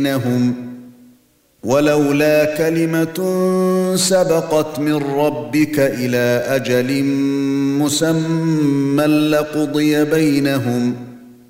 بينهم ولولا كلمة سبقت من ربك إلى أجل مسمى لقضي بينهم